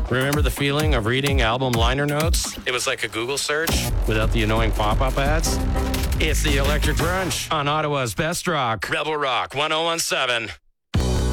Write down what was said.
Remember the feeling of reading album liner notes? It was like a Google search without the annoying pop-up ads. It's the Electric Brunch on Ottawa's Best Rock, Rebel Rock 1017.